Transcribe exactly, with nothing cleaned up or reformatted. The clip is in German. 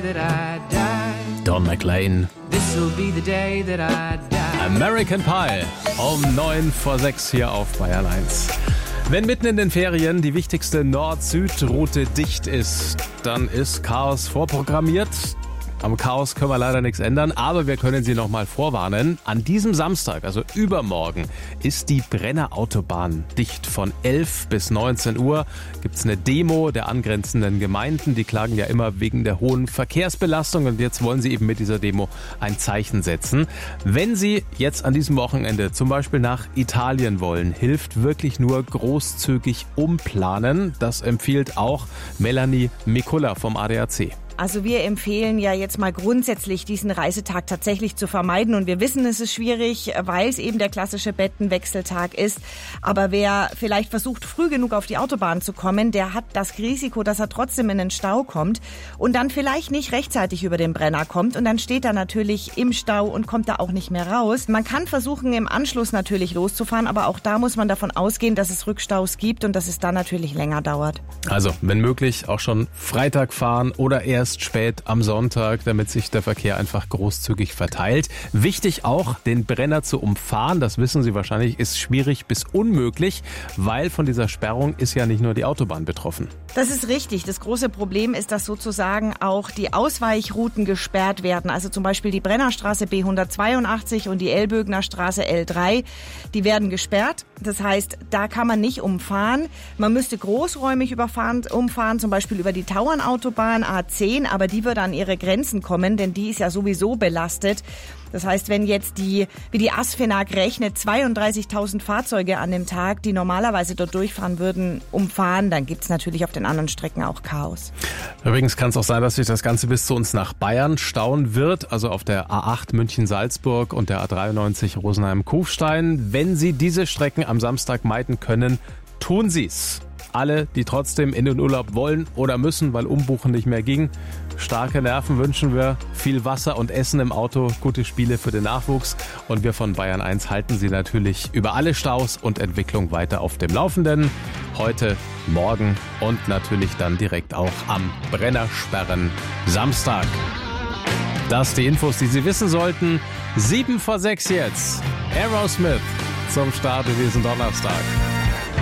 that I die. Don McLean. This'll be the day that I die. American Pie um neun vor sechs hier auf Bayern eins. Wenn mitten in den Ferien die wichtigste Nord-Süd-Route dicht ist, dann ist Chaos vorprogrammiert. Am Chaos können wir leider nichts ändern, aber wir können Sie noch mal vorwarnen. An diesem Samstag, also übermorgen, ist die Brenner Autobahn dicht. Von elf bis neunzehn Uhr gibt's eine Demo der angrenzenden Gemeinden. Die klagen ja immer wegen der hohen Verkehrsbelastung und jetzt wollen sie eben mit dieser Demo ein Zeichen setzen. Wenn Sie jetzt an diesem Wochenende zum Beispiel nach Italien wollen, hilft wirklich nur großzügig umplanen. Das empfiehlt auch Melanie Mikulla vom A D A C. Also wir empfehlen ja jetzt mal grundsätzlich, diesen Reisetag tatsächlich zu vermeiden. Und wir wissen, es ist schwierig, weil es eben der klassische Bettenwechseltag ist. Aber wer vielleicht versucht, früh genug auf die Autobahn zu kommen, der hat das Risiko, dass er trotzdem in den Stau kommt und dann vielleicht nicht rechtzeitig über den Brenner kommt. Und dann steht er natürlich im Stau und kommt da auch nicht mehr raus. Man kann versuchen, im Anschluss natürlich loszufahren, aber auch da muss man davon ausgehen, dass es Rückstaus gibt und dass es dann natürlich länger dauert. Also, wenn möglich, auch schon Freitag fahren oder erst spät am Sonntag, damit sich der Verkehr einfach großzügig verteilt. Wichtig auch, den Brenner zu umfahren, das wissen Sie wahrscheinlich, ist schwierig bis unmöglich, weil von dieser Sperrung ist ja nicht nur die Autobahn betroffen. Das ist richtig. Das große Problem ist, dass sozusagen auch die Ausweichrouten gesperrt werden. Also zum Beispiel die Brennerstraße B hundertzweiundachtzig und die Elbögener Straße L drei, die werden gesperrt. Das heißt, da kann man nicht umfahren. Man müsste großräumig überfahren, umfahren, zum Beispiel über die Tauernautobahn A zehn, aber die wird an ihre Grenzen kommen, denn die ist ja sowieso belastet. Das heißt, wenn jetzt die, wie die ASFINAG rechnet, zweiunddreißigtausend Fahrzeuge an dem Tag, die normalerweise dort durchfahren würden, umfahren, dann gibt es natürlich auf den anderen Strecken auch Chaos. Übrigens kann es auch sein, dass sich das Ganze bis zu uns nach Bayern stauen wird, also auf der A acht München-Salzburg und der A dreiundneunzig Rosenheim-Kufstein. Wenn Sie diese Strecken am Samstag meiden können, tun Sie's. Alle, die trotzdem in den Urlaub wollen oder müssen, weil Umbuchen nicht mehr ging. Starke Nerven wünschen wir, viel Wasser und Essen im Auto, gute Spiele für den Nachwuchs. Und wir von Bayern eins halten Sie natürlich über alle Staus und Entwicklung weiter auf dem Laufenden. Heute, morgen und natürlich dann direkt auch am Brennersperren Samstag. Das die Infos, die Sie wissen sollten. Sieben vor sechs jetzt. Aerosmith zum Start in diesen Donnerstag.